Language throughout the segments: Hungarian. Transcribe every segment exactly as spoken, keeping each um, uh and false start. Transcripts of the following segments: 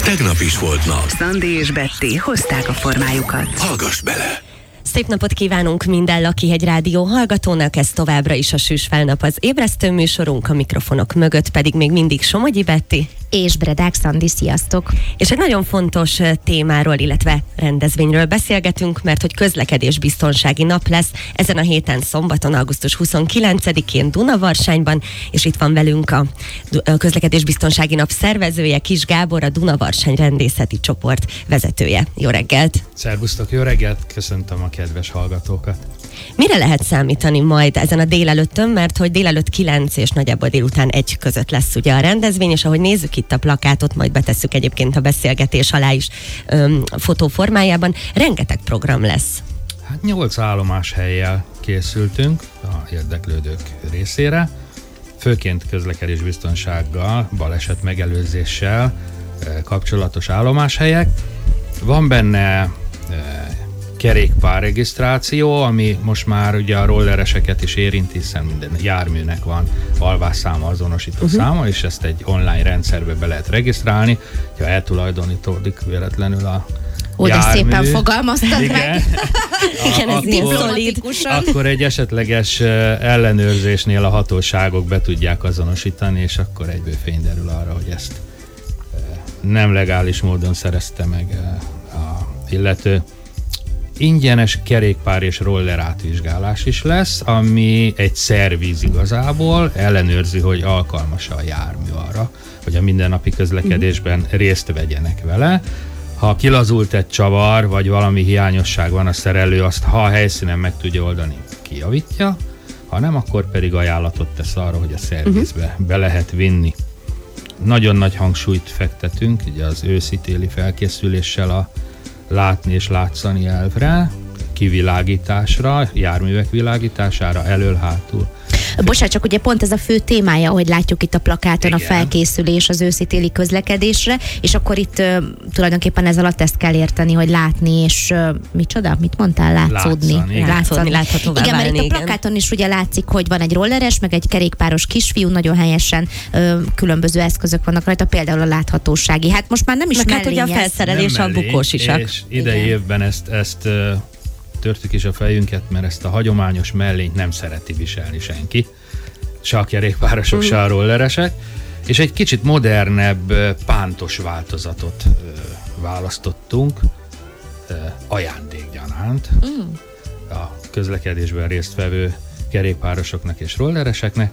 tegnap is volt nap. Szandi és Betty hozták a formájukat. Hallgass bele! Szép napot kívánunk minden Lakihegy Rádió hallgatónak, ez továbbra is a Sűs Felnap az ébresztő műsorunk, a mikrofonok mögött pedig még mindig Somogyi Betty és Bredák Szandi, sziasztok! És egy nagyon fontos témáról, illetve rendezvényről beszélgetünk, mert hogy közlekedésbiztonsági nap lesz ezen a héten szombaton, augusztus huszonkilencedikén Dunavarsányban, és itt van velünk a közlekedésbiztonsági nap szervezője, Kis Gábor, a Dunavarsány rendészeti csoport vezetője. Jó reggelt! Szervusztok, jó reggelt! Köszöntöm a kedves hallgatókat! Mire lehet számítani majd ezen a délelőttön, mert hogy délelőtt kilenc és nagyjából délután egy között lesz ugye a rendezvény, és ahogy nézzük itt a plakátot, majd betesszük egyébként a beszélgetés alá is öm, fotó formájában, rengeteg program lesz. Hát nyolc állomás helyjel készültünk a érdeklődők részére, főként közlekedésbiztonsággal, baleset megelőzéssel kapcsolatos állomáshelyek. Van benne kerékpárregisztráció, ami most már ugye a rollereseket is érinti, hiszen minden járműnek van alvásszáma, azonosító uh-huh. száma, és ezt egy online rendszerbe be lehet regisztrálni, ha eltulajdonítódik véletlenül a Oda jármű. Szépen fogalmaztad Igen. meg. Igen, ez ilyen szolid. Akkor egy esetleges ellenőrzésnél a hatóságok be tudják azonosítani, és akkor egyből fény derül arra, hogy ezt nem legális módon szerezte meg a illető. Ingyenes kerékpár és roller átvizsgálás is lesz, ami egy szerviz igazából, ellenőrzi, hogy alkalmas a jármű arra, hogy a mindennapi közlekedésben részt vegyenek vele. Ha kilazult egy csavar, vagy valami hiányosság van, a szerelő azt, ha a helyszínen meg tudja oldani, kijavítja, ha nem, akkor pedig ajánlatot tesz arra, hogy a szervizbe uh-huh. be lehet vinni. Nagyon nagy hangsúlyt fektetünk, ugye az őszi-téli felkészüléssel a látni és látszani elvre, kivilágításra, járművek világítására, elől-hátul. Bocsánat, csak ugye pont ez a fő témája, hogy látjuk itt a plakáton, igen, a felkészülés az őszi-téli közlekedésre, és akkor itt uh, tulajdonképpen ez alatt ezt kell érteni, hogy látni, és uh, micsoda? Mit mondtál? Látszódni. Látszani, látszódni, láthatóvá igen, válni, mert itt a plakáton is ugye látszik, hogy van egy rolleres, meg egy kerékpáros kisfiú, nagyon helyesen uh, különböző eszközök vannak rajta, például a láthatósági. Hát most már nem is mellényes. Hát ugye a felszerelés, a bukós isak. És idei évben ezt, ezt uh, törtük is a fejünket, mert ezt a hagyományos mellényt nem szereti viselni senki. Se a kerékpárosok, mm. se a rolleresek. És egy kicsit modernebb, pántos változatot ö, választottunk ö, ajándékgyanánt mm. a közlekedésben résztvevő kerékpárosoknak és rollereseknek.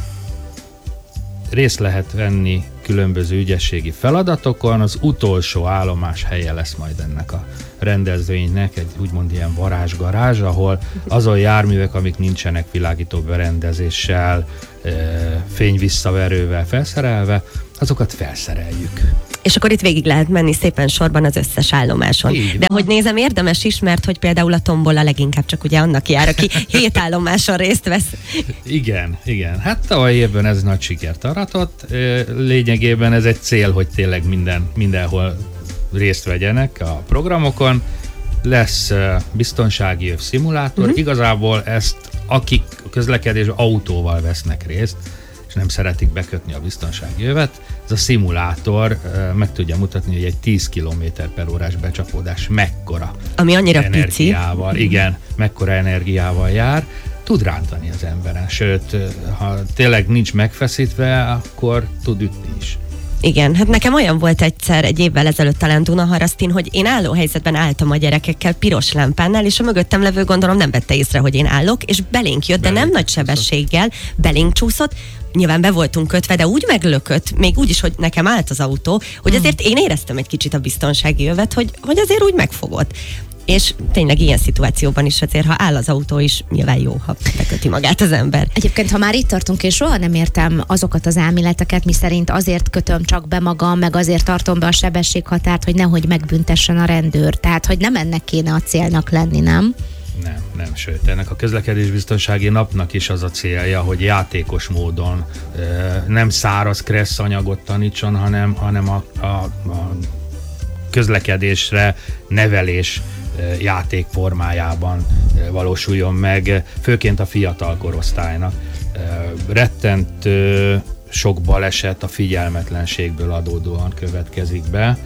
Részt lehet venni különböző ügyességi feladatokon, az utolsó állomás helye lesz majd ennek a rendezvénynek, egy úgymond ilyen varázsgarázs, ahol azon járművek, amik nincsenek világító berendezéssel, fényvisszaverővel felszerelve, azokat felszereljük. És akkor itt végig lehet menni szépen sorban az összes állomáson. Így De van. hogy nézem, érdemes is, mert hogy például a tombola leginkább csak ugye annak jár, aki hét állomáson részt vesz. Igen, igen. Hát tavaly évben ez nagy sikert aratott. Lényegében ez egy cél, hogy tényleg minden, mindenhol részt vegyenek a programokon. Lesz biztonsági öv szimulátor. Uh-huh. Igazából ezt, akik a közlekedés autóval vesznek részt, és nem szeretik bekötni a biztonsági övet, ez a szimulátor uh, meg tudja mutatni, hogy egy tíz kilométer per órás becsapódás mekkora Ami annyira energiával, pici. igen, mekkora energiával jár, tud rántani az emberen, sőt, ha tényleg nincs megfeszítve, akkor tud ütni is. Igen, hát nekem olyan volt egyszer, egy évvel ezelőtt talán Dunaharasztin, hogy én álló helyzetben álltam a gyerekekkel piros lámpánál, és a mögöttem levő gondolom nem vette észre, hogy én állok, és belénk jött, de belénk nem nagy sebességgel, belénk csúszott, nyilván be voltunk kötve, de úgy meglökött, még úgy is, hogy nekem állt az autó, hogy azért én éreztem egy kicsit a biztonsági övet, hogy, hogy azért úgy megfogott. És tényleg ilyen szituációban is azért, ha áll az autó is, nyilván jó, ha beköti magát az ember. Egyébként, ha már itt tartunk, én soha nem értem azokat az elméleteket, mi szerint azért kötöm csak be magam, meg azért tartom be a sebességhatárt, hogy nehogy megbüntessen a rendőr. Tehát, hogy nem ennek kéne a célnak lenni, nem? Nem, nem, sőt, ennek a közlekedésbiztonsági napnak is az a célja, hogy játékos módon nem száraz kressz anyagot tanítson, hanem, hanem a, a, a közlekedésre nevelés játék formájában valósuljon meg, főként a fiatal korosztálynak. Rettentő sok baleset a figyelmetlenségből adódóan következik be.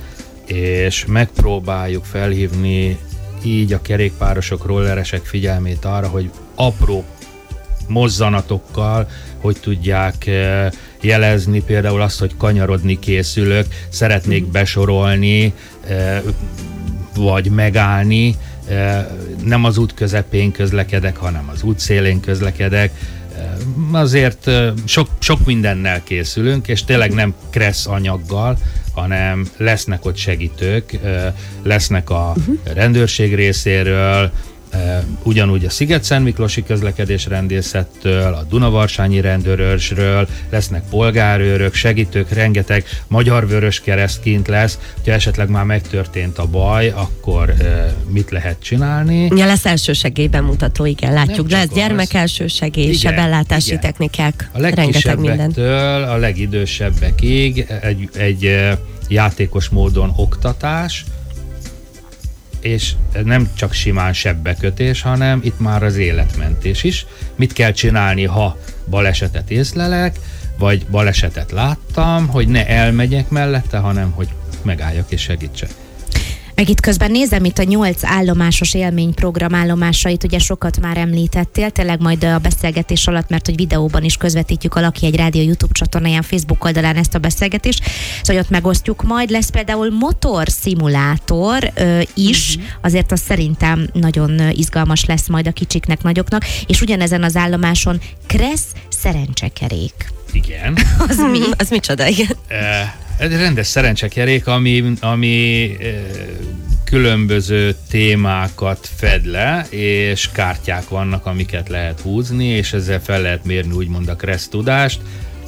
és megpróbáljuk felhívni így a kerékpárosok, rolleresek figyelmét arra, hogy apró mozzanatokkal, hogy tudják jelezni például azt, hogy kanyarodni készülök, szeretnék besorolni, vagy megállni, nem az út közepén közlekedek, hanem az út szélén közlekedek. Azért sok, sok mindennel készülünk, és tényleg nem kressz anyaggal, hanem lesznek ott segítők, lesznek a rendőrség részéről, ugyanúgy a Sziget-Szentmiklósi közlekedésrendészettől, a Dunavarsanyi rendőrőrsről, lesznek polgárőrök, segítők, rengeteg Magyar Vöröskereszt kint lesz, ha esetleg már megtörtént a baj, akkor mit lehet csinálni. Ja, lesz elsősegély bemutató, igen, látjuk, de ez gyermekelsősegély, sebellátási igen. technikák, a rengeteg minden. legkisebbektől a legidősebbekig egy, egy játékos módon oktatás, és nem csak simán sebbekötés, hanem itt már az életmentés is. Mit kell csinálni, ha balesetet észlelek, vagy balesetet láttam, hogy ne elmegyek mellette, hanem hogy megálljak és segítsek. Meg itt közben nézem itt a nyolc állomásos élményprogram állomásait, ugye sokat már említettél, tényleg majd a beszélgetés alatt, mert hogy videóban is közvetítjük a Laki egy Rádió YouTube csatornáján, Facebook oldalán ezt a beszélgetést, szóval ott megosztjuk majd. Lesz például motorszimulátor ö, is, uh-huh. azért az szerintem nagyon izgalmas lesz majd a kicsiknek, nagyoknak, és ugyanezen az állomáson Kressz szerencsekerék. Igen. Az mi? Az micsoda, igen. Ez egy rendes szerencsekerék, ami, ami különböző témákat fed le, és kártyák vannak, amiket lehet húzni, és ezzel fel lehet mérni úgymond a kressz tudást.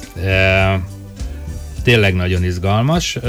Tényleg nagyon izgalmas.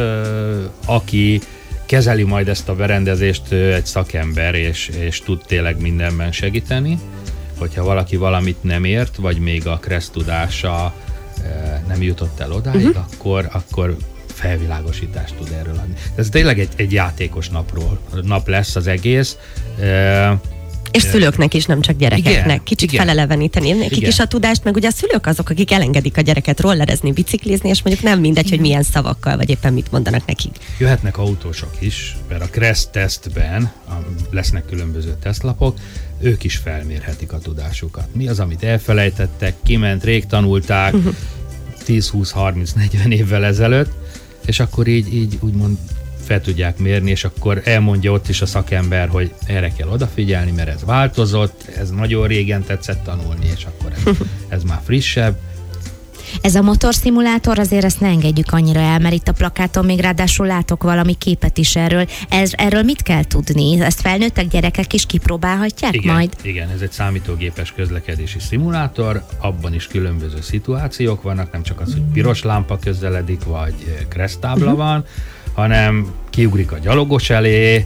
Aki kezeli majd ezt a berendezést, egy szakember, és, és tud tényleg mindenben segíteni. Hogyha valaki valamit nem ért, vagy még a kressz tudása nem jutott el odáig, uh-huh. akkor, akkor felvilágosítást tud erről adni. Ez tényleg egy, egy játékos napról, nap lesz az egész. E, és szülőknek is, nem csak gyerekeknek. Igen, Kicsit igen. feleleveníteni nekik Igen. is a tudást, meg ugye a szülők azok, akik elengedik a gyereket rollerezni, biciklizni, és mondjuk nem mindegy, hogy milyen szavakkal, vagy éppen mit mondanak nekik. Jöhetnek autósok is, mert a kressz tesztben lesznek különböző tesztlapok, ők is felmérhetik a tudásukat. Mi az, amit elfelejtettek, kiment, rég tanulták, tíz, húsz, harminc, negyven évvel ezelőtt, és akkor így, így úgymond fel tudják mérni, és akkor elmondja ott is a szakember, hogy erre kell odafigyelni, mert ez változott, ez nagyon régen tetszett tanulni, és akkor ez, ez már frissebb. Ez a motorszimulátor, azért ezt ne engedjük annyira el, mert itt a plakáton még ráadásul látok valami képet is erről. Ez, erről mit kell tudni? Ezt felnőttek, gyerekek is kipróbálhatják igen, majd? Igen, ez egy számítógépes közlekedési szimulátor, abban is különböző szituációk vannak, nem csak az, hogy piros lámpa közeledik, vagy kereszttábla uh-huh. van, hanem kiugrik a gyalogos elé,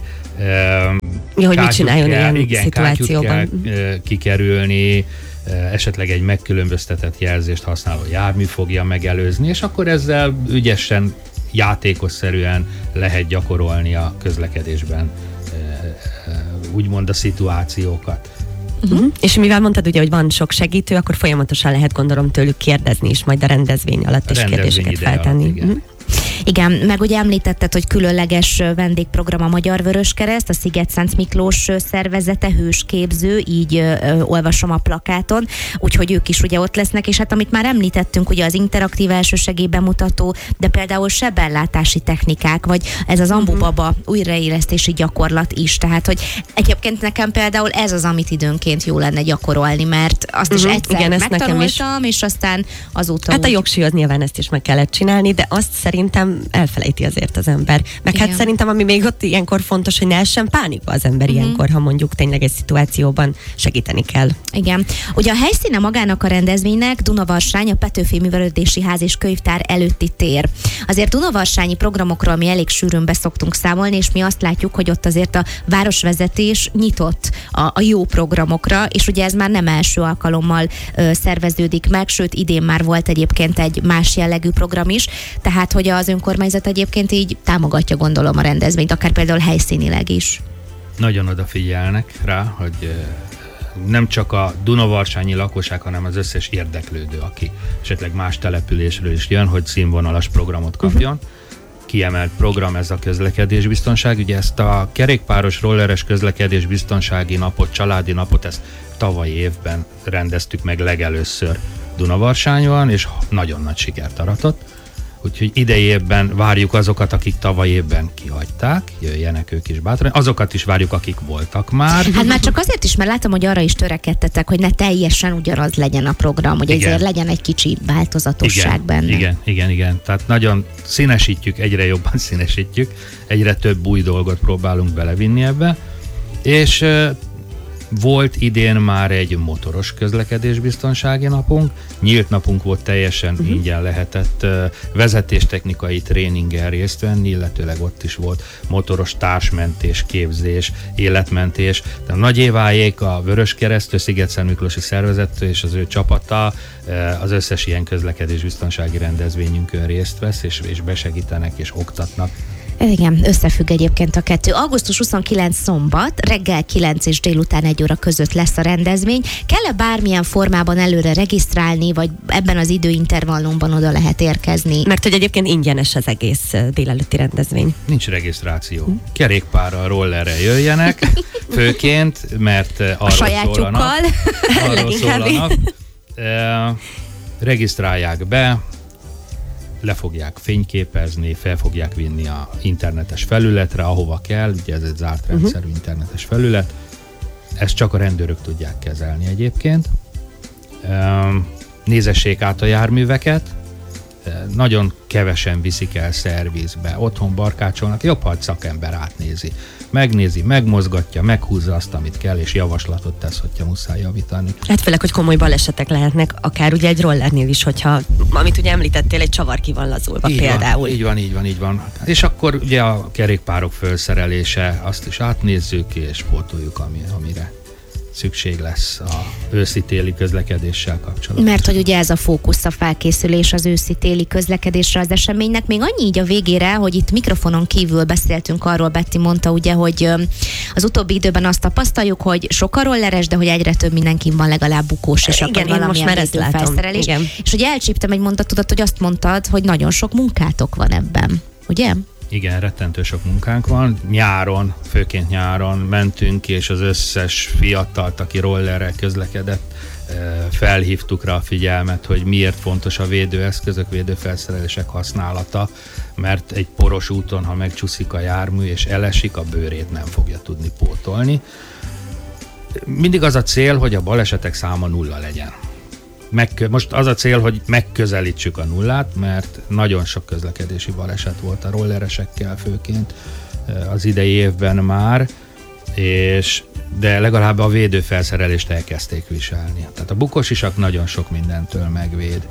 ja, hogy mit csináljon kell, ilyen igen, szituációban. Kell kikerülni, esetleg egy megkülönböztetett jelzést használó jármű fogja megelőzni, és akkor ezzel ügyesen, játékosszerűen lehet gyakorolni a közlekedésben úgymond a szituációkat. Uh-huh. És mivel mondtad ugye, hogy van sok segítő, akkor folyamatosan lehet gondolom tőlük kérdezni is, majd a rendezvény alatt is kérdéseket feltenni. Alatt, igen. Uh-huh. Igen, meg ugye említetted, hogy különleges vendégprogram a Magyar Vöröskereszt, a Sziget-Szent Miklós szervezete, hősképző, így ö, olvasom a plakáton, úgyhogy ők is ugye ott lesznek, és hát amit már említettünk, ugye az interaktív elsősegély bemutató, de például sebellátási technikák, vagy ez az ambubaba újraélesztési gyakorlat is, tehát hogy egyébként nekem például ez az, amit időnként jó lenne gyakorolni, mert azt uh-huh. is egyszer igen, megtanultam, és aztán azóta hát úgy... a jogsihoz nyilván ezt is meg kellett csinálni, de azt szerintem elfelejti azért az ember. Meg igen. hát szerintem, ami még ott ilyenkor fontos, hogy ne essen pánikba az ember uh-huh. ilyenkor, ha mondjuk tényleg egy szituációban segíteni kell. Igen. Ugye a helyszíne magának a rendezvénynek Dunavarsány, a Petőfi Művelődési Ház és Könyvtár előtti tér. Azért dunavarsányi programokról mi elég sűrűn beszoktunk számolni, és mi azt látjuk, hogy ott azért a városvezetés nyitott a, a jó programokra, és ugye ez már nem első alkalommal ö, szerveződik meg, sőt idén már volt egyébként egy más jellegű program is, tehát hogy az önkormányzat egyébként így támogatja, gondolom, a rendezvényt, akár például helyszínileg is. Nagyon odafigyelnek rá, hogy nem csak a dunavarsányi lakosság, hanem az összes érdeklődő, aki esetleg más településről is jön, hogy színvonalas programot kapjon. kiemelt program ez a közlekedésbiztonság. Ugye ezt a kerékpáros rolleres közlekedésbiztonsági napot, családi napot, ezt tavaly évben rendeztük meg legelőször Dunavarsányon, és nagyon nagy sikert aratott. Úgyhogy idei évben várjuk azokat, akik tavaly évben kihagyták, jöjjenek ők is bátran. Azokat is várjuk, akik voltak már. Hát már csak azért is, mert látom, hogy arra is törekedtetek, hogy ne teljesen ugyanaz legyen a program, hogy Igen. ezért legyen egy kicsi változatosság igen, benne. Igen, igen, igen. Tehát nagyon színesítjük, egyre jobban színesítjük, egyre több új dolgot próbálunk belevinni ebbe, és uh, volt idén már egy motoros közlekedésbiztonsági napunk, nyílt napunk volt, teljesen uh-huh. ingyen lehetett uh, vezetéstechnikai tréningen részt venni, illetőleg ott is volt motoros társmentés, képzés, életmentés. De Nagy Éváék, a Vöröskereszt, Sziget-Szent Miklósi szervezet és az ő csapata uh, az összes ilyen közlekedésbiztonsági rendezvényünkön részt vesz, és, és besegítenek és oktatnak. Igen, összefügg egyébként a kettő. augusztus huszonkilencedike szombat, reggel kilenc és délután egy óra között lesz a rendezvény. Kell-e bármilyen formában előre regisztrálni, vagy ebben az időintervallumban oda lehet érkezni? Mert hogy egyébként ingyenes az egész délelőtti rendezvény. Nincs regisztráció. Kerékpárral, rollerrel jöjjenek, főként, mert arról a sajátjukkal. Szól a nap. Arról szól a nap. E, regisztrálják be, le fogják fényképezni, fel fogják vinni a internetes felületre, ahova kell, ugye ez egy zárt rendszerű uh-huh. internetes felület. Ezt csak a rendőrök tudják kezelni egyébként. Nézessék át a járműveket, nagyon kevesen viszik el szervizbe, otthon barkácsolnak, jobb, ha egy szakember átnézi. Megnézi, megmozgatja, meghúzza azt, amit kell, és javaslatot tesz, hogyha muszáj javítani. Hát főleg, hogy komoly balesetek lehetnek, akár ugye egy rollernél is, hogyha, amit ugye említettél, egy csavar ki van lazulva így például. Van, így van, így van, így van. És akkor ugye a kerékpárok felszerelése, azt is átnézzük, és pótoljuk, ami, amire szükség lesz a őszi-téli közlekedéssel kapcsolatban. Mert hogy ugye ez a fókusz, a felkészülés az őszi-téli közlekedésre az eseménynek. Még annyi így a végére, hogy itt mikrofonon kívül beszéltünk arról, Betty mondta ugye, hogy az utóbbi időben azt tapasztaljuk, hogy sok a rolleres, de hogy egyre több mindenkin van legalább bukós, és igen, akkor valamilyen most már ezt látom. felszerelés. Igen. És hogy elcsíptem egy mondatodat, hogy azt mondtad, hogy nagyon sok munkátok van ebben, ugye? Igen, rettentő sok munkánk van. Nyáron, főként nyáron mentünk, és az összes fiatalt, aki rollerrel közlekedett, felhívtuk rá a figyelmet, hogy miért fontos a védőeszközök, védőfelszerelések használata, mert egy poros úton, ha megcsúszik a jármű és elesik, a bőrét nem fogja tudni pótolni. Mindig az a cél, hogy a balesetek száma nulla legyen. Megkö- Most az a cél, hogy megközelítsük a nullát, mert nagyon sok közlekedési baleset volt a rolleresekkel főként az idei évben már, és de legalább a védőfelszerelést elkezdték viselni. Tehát a bukósisak nagyon sok mindentől megvéd.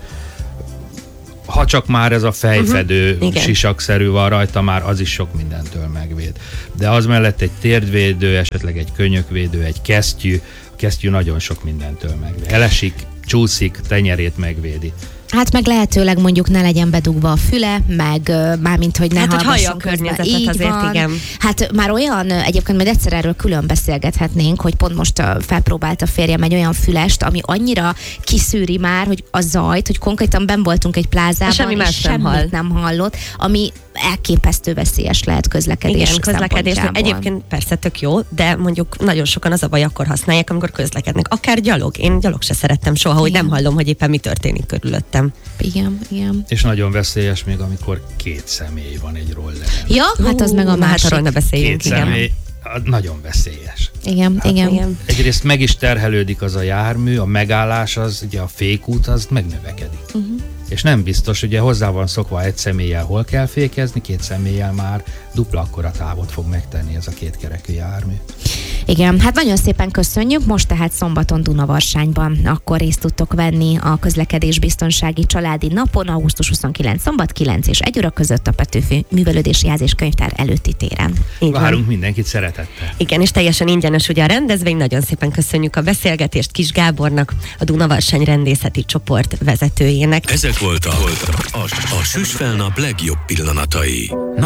Ha csak már ez a fejfedő uh-huh. sisakszerű van rajta, már az is sok mindentől megvéd. De az mellett egy térdvédő, esetleg egy könyökvédő, egy kesztyű, a kesztyű nagyon sok mindentől megvéd. Elesik, csúszik, tenyerét megvédi. Hát meg lehetőleg mondjuk ne legyen bedugva a füle, meg mármint, hogy ne hát, hogy hallja a közben. környezetet Így azért, van. igen. Hát már olyan, egyébként majd egyszer erről külön beszélgethetnénk, hogy pont most felpróbált a férjem egy olyan fülest, ami annyira kiszűri már, hogy a zajt, hogy konkrétan benn voltunk egy plázában, semmi más és semmit nem hall. nem hallott, ami elképesztő veszélyes lehet közlekedés Igen, közlekedés. szempontjából. Egyébként persze tök jó, de mondjuk nagyon sokan az a baj akkor használják, amikor közlekednek. Akár gyalog. Én gyalog se szerettem soha, hogy nem hallom, hogy éppen mi történik körülöttem. Igen, igen. És nagyon veszélyes még, amikor két személy van egy rolleren. Ja, hát az meg a Na, hát másik. arról ne beszéljünk. Két Igen. személy, nagyon veszélyes. Igen, Hát igen. igen. Egyrészt meg is terhelődik az a jármű, a megállás, az ugye a fékút, az megnövekedik. Uh-huh. És nem biztos, ugye hozzá van szokva egy személlyel hol kell fékezni, két személlyel már dupla akkora távot fog megtenni ez a kétkerekű jármű. Igen, hát nagyon szépen köszönjük. Most tehát szombaton Dunavarsányban akkor részt tudtok venni a közlekedésbiztonsági családi napon, augusztus huszonkilencedike szombat kilenc és egy óra között a Petőfi Művelődési Ház és Könyvtár előtti téren. Így van. Várunk mindenkit szeretettel. Igen, és teljesen ingyenes ugye a rendezvény. Nagyon szépen köszönjük a beszélgetést Kis Gábornak, a Dunavarsány rendészeti csoport vezetőjének. Ezek voltak a, a, a Süsfelnap legjobb pillanatai.